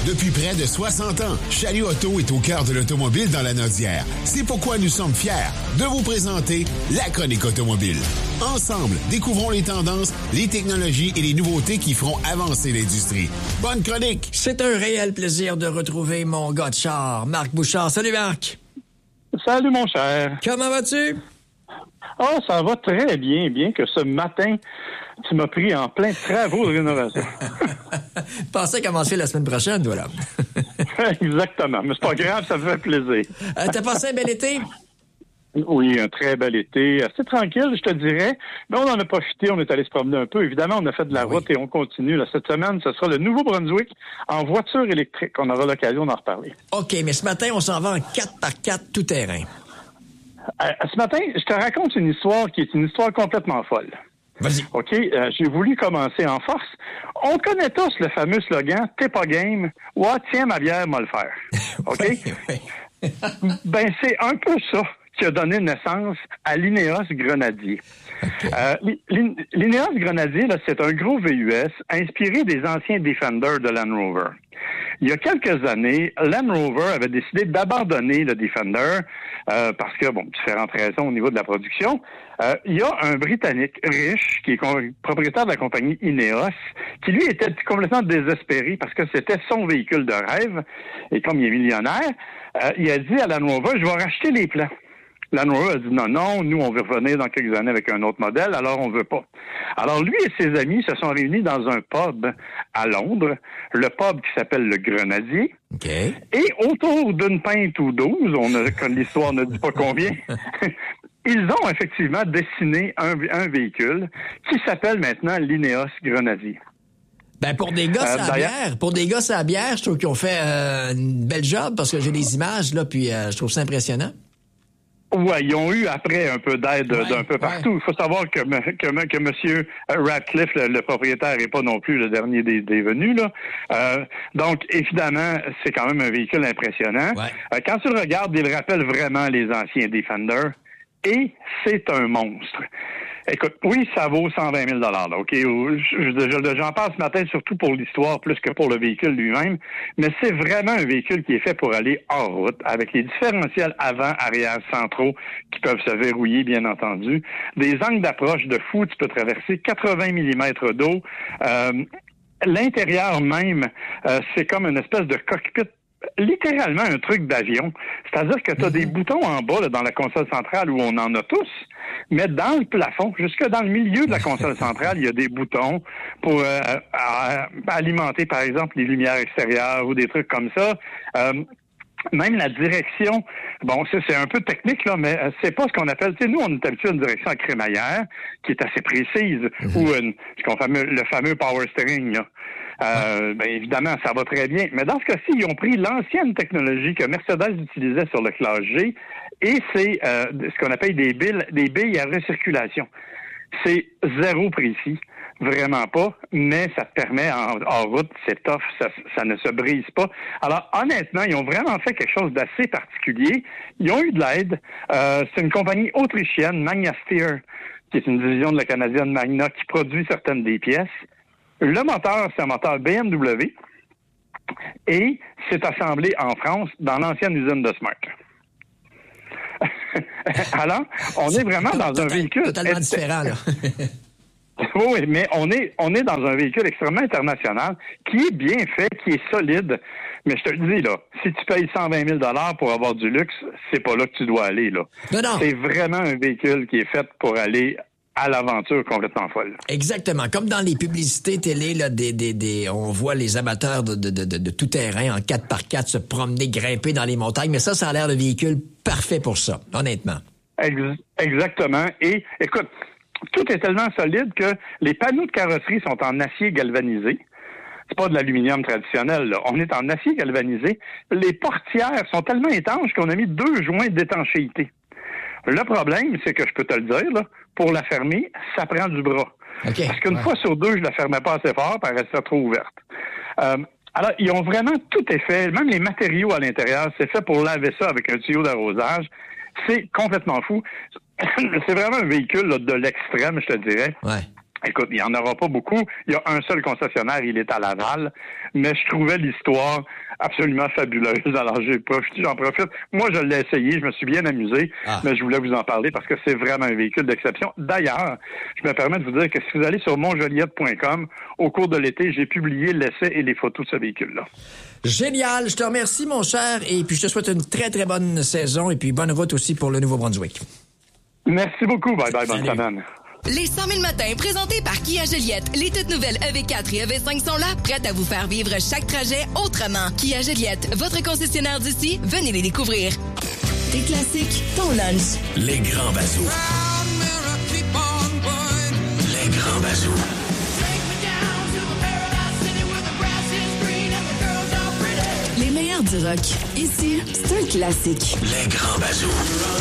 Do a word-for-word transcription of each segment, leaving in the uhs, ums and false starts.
Depuis près de soixante ans, Chaliot Auto est au cœur de l'automobile dans la Naudière. C'est pourquoi nous sommes fiers de vous présenter la chronique automobile. Ensemble, découvrons les tendances, les technologies et les nouveautés qui feront avancer l'industrie. Bonne chronique! C'est un réel plaisir de retrouver mon gars de char, Marc Bouchard. Salut Marc! Salut mon cher! Comment vas-tu? Oh, ça va très bien, bien que ce matin, tu m'as pris en plein travaux de rénovation. Je pensais commencer la semaine prochaine, voilà. Exactement, mais c'est pas grave, ça me fait plaisir. Euh, t'as passé un bel été? Oui, un très bel été, assez tranquille, je te dirais. Mais on en a profité, on est allé se promener un peu. Évidemment, on a fait de la oui. route et on continue. Là, cette semaine, ce sera le Nouveau-Brunswick en voiture électrique. On aura l'occasion d'en reparler. OK, mais ce matin, on s'en va en quatre par quatre tout-terrain. Euh, ce matin, je te raconte une histoire qui est une histoire complètement folle. Vas-y. OK, euh, j'ai voulu commencer en force. On connaît tous le fameux slogan « T'es pas game, ouais, tiens ma bière, moi le faire. » OK? oui, oui. Ben, c'est un peu ça qui a donné naissance à l'Ineos Grenadier. Okay. Euh, L'Ineos Grenadier, là, c'est un gros V U S inspiré des anciens Defender de Land Rover. Il y a quelques années, Land Rover avait décidé d'abandonner le Defender euh, parce que, bon, différentes raisons au niveau de la production. Euh, il y a un Britannique riche qui est propriétaire de la compagnie Ineos qui, lui, était complètement désespéré parce que c'était son véhicule de rêve. Et comme il est millionnaire, euh, il a dit à Land Rover, je vais racheter les plans. Land Rover a dit non, non, nous, on veut revenir dans quelques années avec un autre modèle, alors on veut pas. Alors, lui et ses amis se sont réunis dans un pub à Londres, le pub qui s'appelle le Grenadier. Okay. Et autour d'une pinte ou douze, on a, comme l'histoire ne dit pas combien, ils ont effectivement dessiné un, un véhicule qui s'appelle maintenant l'Ineos Grenadier. Ben pour des gars, c'est euh, à bière. Pour des gars, c'est à bière. Je trouve qu'ils ont fait euh, une belle job parce que j'ai des images, là, puis euh, je trouve ça impressionnant. Oui, ils ont eu après un peu d'aide ouais, d'un peu partout. Ouais. Il faut savoir que, que, que M. Radcliffe, le, le propriétaire, n'est pas non plus le dernier des, des venus. Là. Euh, donc, évidemment, c'est quand même un véhicule impressionnant. Ouais. Euh, quand tu le regardes, il rappelle vraiment les anciens Defender et c'est un monstre. Écoute, oui, ça vaut cent vingt mille dollars, là, OK? J'en parle ce matin surtout pour l'histoire plus que pour le véhicule lui-même, mais c'est vraiment un véhicule qui est fait pour aller hors route, avec les différentiels avant, arrière, centraux qui peuvent se verrouiller, bien entendu. Des angles d'approche de fou, tu peux traverser quatre-vingts millimètres d'eau. Euh, l'intérieur même, euh, c'est comme une espèce de cockpit, littéralement un truc d'avion. C'est-à-dire que tu as mm-hmm. des boutons en bas là, dans la console centrale où on en a tous, mais dans le plafond, jusque dans le milieu de la console centrale, il y a des boutons pour euh, à, à alimenter, par exemple, les lumières extérieures ou des trucs comme ça. Euh, Même la direction, bon, ça c'est un peu technique, là, mais c'est pas ce qu'on appelle, tu sais, nous, on est habitué à une direction à crémaillère, qui est assez précise, mm-hmm. ou une, ce qu'on fameux, le fameux power steering, là. Euh, ben, évidemment, ça va très bien. Mais dans ce cas-ci, ils ont pris l'ancienne technologie que Mercedes utilisait sur le Classe G, et c'est euh, ce qu'on appelle des billes, des billes à recirculation. C'est zéro précis. Vraiment pas, mais ça te permet, en, en route, c'est tough, ça, ça ne se brise pas. Alors, honnêtement, ils ont vraiment fait quelque chose d'assez particulier. Ils ont eu de l'aide. Euh, c'est une compagnie autrichienne, Magna Steyr, qui est une division de la canadienne Magna, qui produit certaines des pièces. Le moteur, c'est un moteur B M W, et c'est assemblé en France, dans l'ancienne usine de Smart. Alors, on est vraiment dans total, un véhicule... Totalement différent, là. Oui, mais on est on est dans un véhicule extrêmement international qui est bien fait, qui est solide. Mais je te le dis, là, si tu payes cent vingt mille dollars pour avoir du luxe, c'est pas là que tu dois aller, là. Non, non. C'est vraiment un véhicule qui est fait pour aller à l'aventure complètement folle. Exactement. Comme dans les publicités télé, là, des, des, des, on voit les amateurs de, de, de, de tout terrain en quatre par quatre se promener, grimper dans les montagnes. Mais ça, ça a l'air le véhicule parfait pour ça, honnêtement. Ex- exactement. Et, écoute, tout est tellement solide que les panneaux de carrosserie sont en acier galvanisé. C'est pas de l'aluminium traditionnel, là. On est en acier galvanisé. Les portières sont tellement étanches qu'on a mis deux joints d'étanchéité. Le problème, c'est que je peux te le dire, là, pour la fermer, ça prend du bras. Okay, Parce qu'une ouais. fois sur deux, je la fermais pas assez fort, elle restait trop ouverte. Euh, alors, ils ont vraiment tout est fait, même les matériaux à l'intérieur, c'est fait pour laver ça avec un tuyau d'arrosage. C'est complètement fou. C'est vraiment un véhicule là, de l'extrême, je te dirais. Ouais. Écoute, il n'y en aura pas beaucoup. Il y a un seul concessionnaire, il est à Laval. Mais je trouvais l'histoire absolument fabuleuse. Alors, j'ai profité, j'en profite. Moi, je l'ai essayé, je me suis bien amusé, ah. mais je voulais vous en parler parce que c'est vraiment un véhicule d'exception. D'ailleurs, je me permets de vous dire que si vous allez sur montjoliette point com, au cours de l'été, j'ai publié l'essai et les photos de ce véhicule-là. Génial! Je te remercie, mon cher, et puis je te souhaite une très, très bonne saison et puis bonne route aussi pour le Nouveau-Brunswick. Merci beaucoup. Bye bye, bonne semaine. Les cent mille matins présentés par Kia Joliette. Les toutes nouvelles E V quatre et E V cinq sont là, prêtes à vous faire vivre chaque trajet autrement. Kia Joliette, votre concessionnaire d'ici, venez les découvrir. Tes classiques, ton lunch. Les grands bazous. Les grands bazous. Les meilleurs du rock. Ici, c'est un classique. Les grands bazous.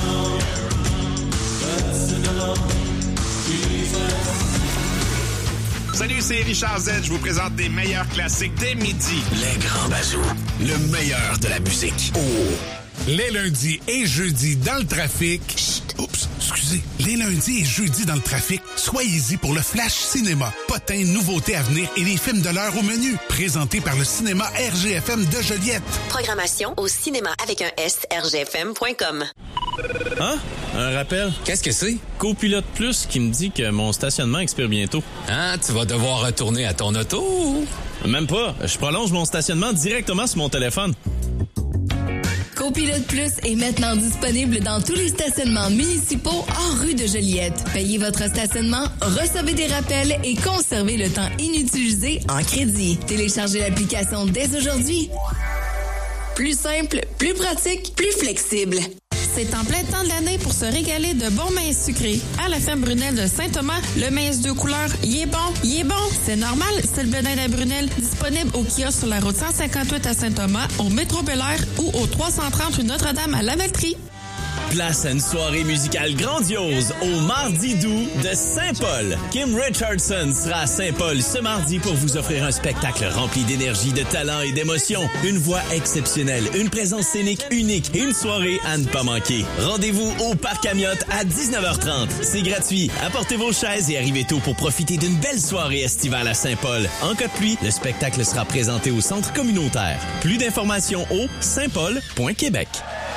Salut, c'est Richard Z. Je vous présente des meilleurs classiques dès midi. Les grands bazous. Le meilleur de la musique. Oh. Les lundis et jeudis dans le trafic. Chut. Oups, excusez. Les lundis et jeudis dans le trafic, soyez-y pour le Flash Cinéma. Potins, nouveautés à venir et les films de l'heure au menu. Présenté par le cinéma R G F M de Joliette. Programmation au cinéma avec un S, R G F M point com. Hein? Un rappel? Qu'est-ce que c'est? Copilote Plus qui me dit que mon stationnement expire bientôt. Hein? Tu vas devoir retourner à ton auto? Même pas. Je prolonge mon stationnement directement sur mon téléphone. Copilote Plus est maintenant disponible dans tous les stationnements municipaux hors rue de Joliette. Payez votre stationnement, recevez des rappels et conservez le temps inutilisé en crédit. Téléchargez l'application dès aujourd'hui. Plus simple, plus pratique, plus flexible. C'est en plein temps de l'année pour se régaler de bons minces sucrés. À la ferme Brunel de Saint-Thomas, le mince deux couleurs, il est bon, il est bon. C'est normal, c'est le Bedin de Brunel, disponible au kiosque sur la route cent cinquante-huit à Saint-Thomas, au métro Bel-Air ou au trois cent trente rue Notre-Dame à Lavaltrie. Place à une soirée musicale grandiose au Mardi Doux de Saint-Paul. Kim Richardson sera à Saint-Paul ce mardi pour vous offrir un spectacle rempli d'énergie, de talent et d'émotion. Une voix exceptionnelle, une présence scénique unique et une soirée à ne pas manquer. Rendez-vous au Parc Amiotte à dix-neuf heures trente. C'est gratuit. Apportez vos chaises et arrivez tôt pour profiter d'une belle soirée estivale à Saint-Paul. En cas de pluie, le spectacle sera présenté au centre communautaire. Plus d'informations au saint paul point québec.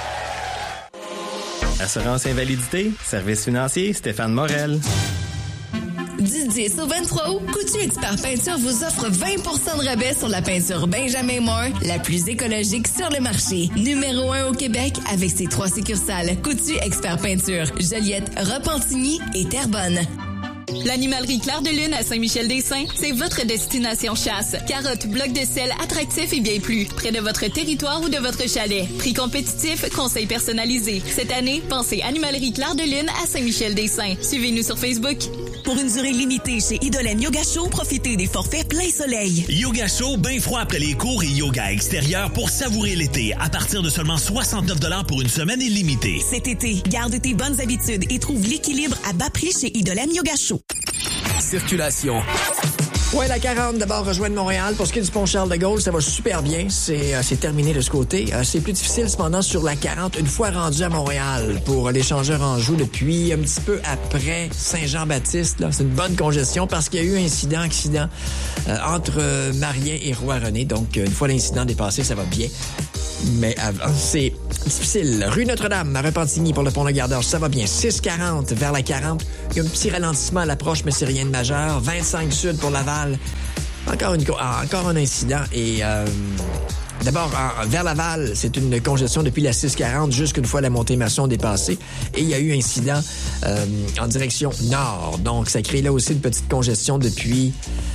Assurance invalidité, service financier, Stéphane Morel. Du dix au vingt-trois août, Coutu Expert Peinture vous offre vingt pour cent de rabais sur la peinture Benjamin Moore, la plus écologique sur le marché. Numéro un au Québec avec ses trois succursales. Coutu Expert Peinture, Joliette, Repentigny et Terrebonne. L'animalerie Clair de Lune à Saint-Michel-des-Saints, c'est votre destination chasse. Carottes, blocs de sel, attractifs et bien plus. Près de votre territoire ou de votre chalet. Prix compétitif, conseils personnalisés. Cette année, pensez Animalerie Clair de Lune à Saint-Michel-des-Saints. Suivez-nous sur Facebook. Pour une durée limitée chez Idolène Yoga Show, profitez des forfaits plein soleil. Yoga Show, bien froid après les cours et yoga extérieur pour savourer l'été. À partir de seulement soixante-neuf dollars pour une semaine illimitée. Cet été, garde tes bonnes habitudes et trouve l'équilibre à bas prix chez Idolène Yoga Show. Circulation. Ouais, la quarante, d'abord, rejoindre Montréal. Pour ce qui est du pont Charles-de-Gaulle, ça va super bien. C'est, euh, c'est terminé de ce côté. Euh, c'est plus difficile, cependant, sur la quarante, une fois rendu à Montréal, pour l'échangeur Anjou depuis un petit peu après Saint-Jean-Baptiste. Là, c'est une bonne congestion parce qu'il y a eu incident, accident euh, entre euh, Marien et Roi-René. Donc, une fois l'incident dépassé, ça va bien. Mais avant, c'est difficile. Rue Notre-Dame, à Repentigny, pour le pont de Gardeur, ça va bien. six quarante vers la quarante. Il y a un petit ralentissement à l'approche, mais c'est rien de majeur. vingt-cinq sud pour Laval. Encore, une, encore un incident. Et euh, d'abord, en, vers Laval, c'est une congestion depuis la six quarante jusqu'une fois la montée Masson dépassée. Et il y a eu incident euh, en direction nord. Donc, ça crée là aussi une petite congestion depuis...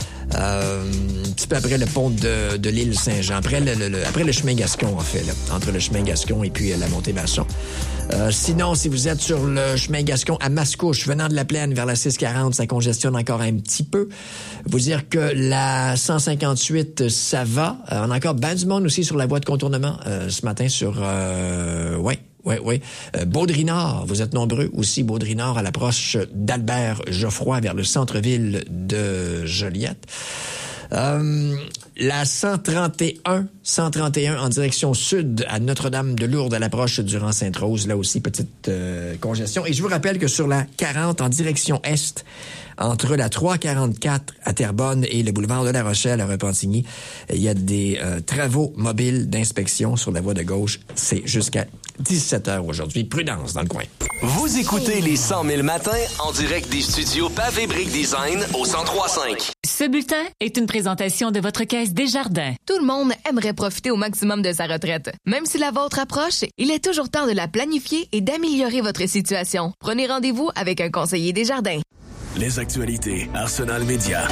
Euh, un petit peu après le pont de, de l'île Saint-Jean, après le, le, le, après le chemin Gascon, en fait, là, entre le chemin Gascon et puis euh, la montée Masson. Euh, sinon, si vous êtes sur le chemin Gascon à Mascouche, venant de la Plaine vers la six quarante, ça congestionne encore un petit peu. Vous dire que la cent cinquante-huit, ça va. Euh, on a encore ben du monde aussi sur la voie de contournement euh, ce matin sur... Euh, ouais. Oui, oui. Euh, Baudry-Nord, vous êtes nombreux aussi, Baudry-Nord à l'approche d'Albert Geoffroy vers le centre-ville de Joliette. Euh, la cent trente et un, cent trente et un en direction sud à Notre-Dame-de-Lourdes à l'approche du Rang-Sainte-Rose, là aussi petite euh, congestion. Et je vous rappelle que sur la quarante en direction est, entre la trois quarante-quatre à Terrebonne et le boulevard de la Rochelle à Repentigny. Il y a des euh, travaux mobiles d'inspection sur la voie de gauche. C'est jusqu'à dix-sept heures aujourd'hui. Prudence dans le coin. Vous écoutez les cent mille matins en direct des studios Pavé Brick Design au cent trois cinq. Ce bulletin est une présentation de votre caisse Desjardins. Tout le monde aimerait profiter au maximum de sa retraite. Même si la vôtre approche, il est toujours temps de la planifier et d'améliorer votre situation. Prenez rendez-vous avec un conseiller Desjardins. Les actualités Arsenal Média.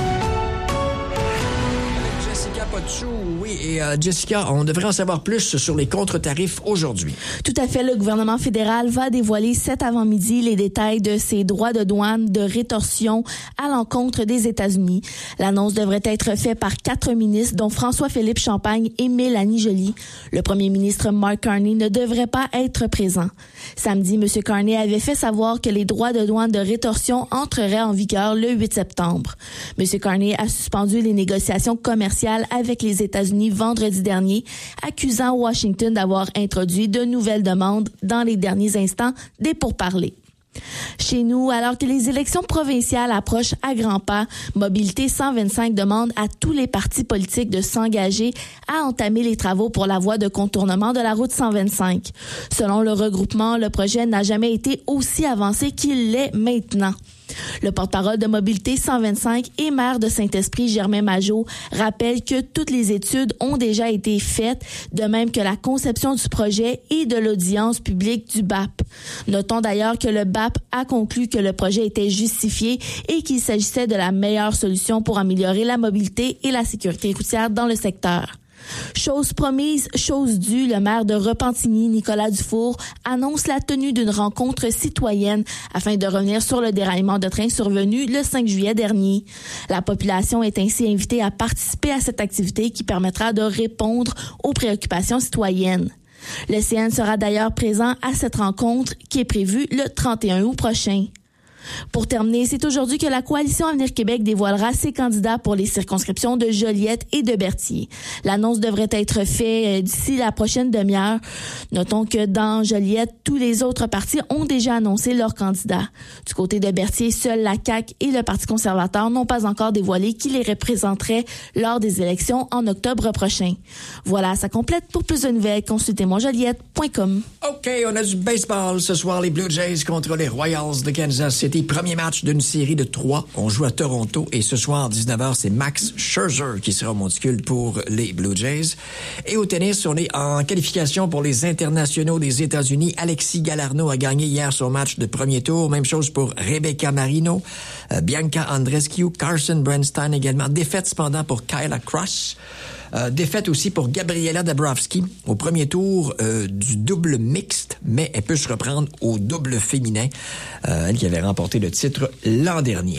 Jessica Potsou, oui. Et euh, Jessica, on devrait en savoir plus sur les contre-tarifs aujourd'hui. Tout à fait. Le gouvernement fédéral va dévoiler cet avant-midi les détails de ses droits de douane de rétorsion à l'encontre des États-Unis. L'annonce devrait être faite par quatre ministres, dont François-Philippe Champagne et Mélanie Joly. Le premier ministre Mark Carney ne devrait pas être présent. Samedi, M. Carney avait fait savoir que les droits de douane de rétorsion entreraient en vigueur le huit septembre. M. Carney a suspendu les négociations commerciales avec les États-Unis vendredi dernier, accusant Washington d'avoir introduit de nouvelles demandes dans les derniers instants des pourparlers. Chez nous, alors que les élections provinciales approchent à grands pas, Mobilité cent vingt-cinq demande à tous les partis politiques de s'engager à entamer les travaux pour la voie de contournement de la route cent vingt-cinq. Selon le regroupement, le projet n'a jamais été aussi avancé qu'il l'est maintenant. Le porte-parole de Mobilité cent vingt-cinq et maire de Saint-Esprit, Germain Majot, rappelle que toutes les études ont déjà été faites, de même que la conception du projet et de l'audience publique du B A P. Notons d'ailleurs que le B A P a conclu que le projet était justifié et qu'il s'agissait de la meilleure solution pour améliorer la mobilité et la sécurité routière dans le secteur. Chose promise, chose due, le maire de Repentigny, Nicolas Dufour, annonce la tenue d'une rencontre citoyenne afin de revenir sur le déraillement de train survenu le cinq juillet dernier. La population est ainsi invitée à participer à cette activité qui permettra de répondre aux préoccupations citoyennes. Le C N sera d'ailleurs présent à cette rencontre qui est prévue le trente et un août prochain. Pour terminer, c'est aujourd'hui que la Coalition Avenir Québec dévoilera ses candidats pour les circonscriptions de Joliette et de Berthier. L'annonce devrait être faite d'ici la prochaine demi-heure. Notons que dans Joliette, tous les autres partis ont déjà annoncé leurs candidats. Du côté de Berthier, seul la C A Q et le Parti conservateur n'ont pas encore dévoilé qui les représenterait lors des élections en octobre prochain. Voilà, ça complète. Pour plus de nouvelles, consultez mon joliette point com. OK, on a du baseball ce soir. Les Blue Jays contre les Royals de Kansas City. Premier match d'une série de trois. On joue à Toronto et ce soir, dix-neuf heures, c'est Max Scherzer qui sera au monticule pour les Blue Jays. Et au tennis, on est en qualification pour les internationaux des États-Unis. Alexis Galarneau a gagné hier son match de premier tour. Même chose pour Rebecca Marino, euh, Bianca Andreescu, Carson Bernstein également. Défaite cependant pour Kyla Cross. Euh, défaite aussi pour Gabriela Dabrowski au premier tour euh, du double mixte, mais elle peut se reprendre au double féminin, euh, elle qui avait remporté le titre l'an dernier.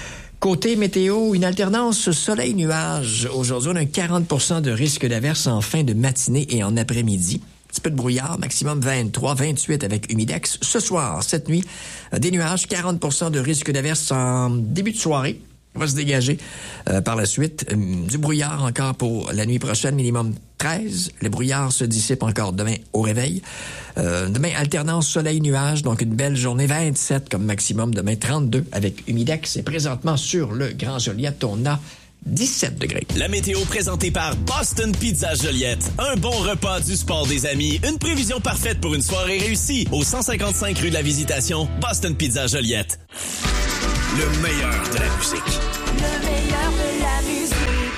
Côté météo, une alternance soleil-nuage. Aujourd'hui, on a un quarante pour cent de risque d'averse en fin de matinée et en après-midi. Un petit peu de brouillard, maximum vingt-trois, vingt-huit avec humidex. Ce soir, cette nuit, des nuages, quarante pour cent de risque d'averse en début de soirée. On va se dégager euh, par la suite. Euh, du brouillard encore pour la nuit prochaine, minimum treize. Le brouillard se dissipe encore demain au réveil. Euh, demain, alternance soleil-nuage, donc une belle journée. vingt-sept comme maximum, demain trente-deux avec humidex. Et présentement, sur le Grand Joliette, on a dix-sept degrés. La météo présentée par Boston Pizza Joliette. Un bon repas, du sport, des amis. Une prévision parfaite pour une soirée réussie. Au cent cinquante-cinq rue de la Visitation, Boston Pizza Joliette. Le meilleur de la musique. Le meilleur de la musique.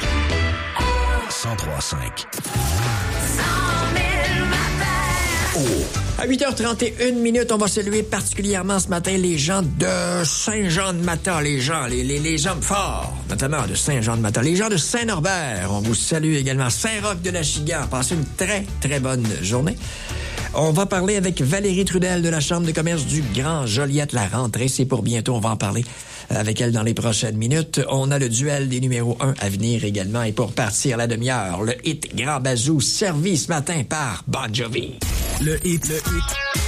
cent trois cinq. cent mille matins. Oh. À huit heures trente et une minutes, on va saluer particulièrement ce matin les gens de Saint-Jean-de-Matha, les gens, les, les, les hommes forts, notamment de Saint-Jean-de-Matha, les gens de Saint-Norbert. On vous salue également. Saint-Roch-de-la-Chigan. Passez une très, très bonne journée. On va parler avec Valérie Trudel de la Chambre de commerce du Grand Joliette. La rentrée, c'est pour bientôt. On va en parler avec elle dans les prochaines minutes. On a le duel des numéros un à venir également. Et pour partir la demi-heure, le hit Grand Bazou servi ce matin par Bon Jovi. Le hit, le hit.